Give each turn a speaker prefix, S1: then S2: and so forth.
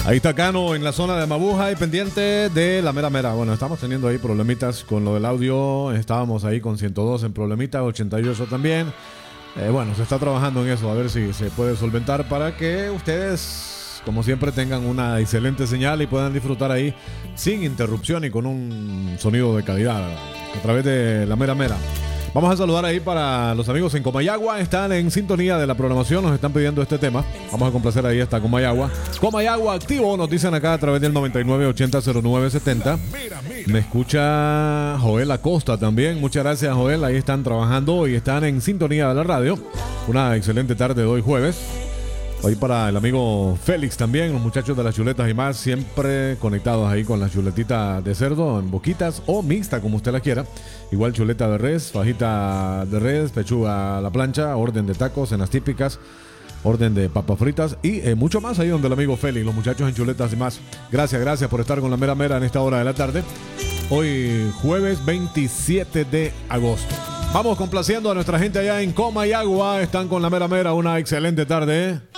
S1: Ahí está Cano en la zona de Mabuja y pendiente de la mera mera. Bueno, estamos teniendo ahí problemitas con lo del audio. Estábamos ahí con 102 en problemitas, 88 también. Bueno, se está trabajando en eso, a ver si se puede solventar para que ustedes, como siempre, tengan una excelente señal y puedan disfrutar ahí sin interrupción y con un sonido de calidad a través de la mera mera. Vamos a saludar ahí para los amigos en Comayagua. Están en sintonía de la programación, nos están pidiendo este tema. Vamos a complacer ahí hasta Comayagua. Comayagua activo, nos dicen acá a través del 99800970. Me escucha Joel Acosta también. Muchas gracias, Joel. Ahí están trabajando y están en sintonía de la radio. Una excelente tarde de hoy jueves. Ahí para el amigo Félix también, los muchachos de las chuletas y más, siempre conectados ahí con la chuletita de cerdo en boquitas o mixta, como usted la quiera. Igual chuleta de res, fajita de res, pechuga a la plancha, orden de tacos, cenas típicas, orden de papas fritas y mucho más ahí donde el amigo Félix, los muchachos en chuletas y más. Gracias por estar con la mera mera en esta hora de la tarde. Hoy jueves 27 de agosto. Vamos complaciendo a nuestra gente allá en Comayagua. Están con la mera mera. Una excelente tarde.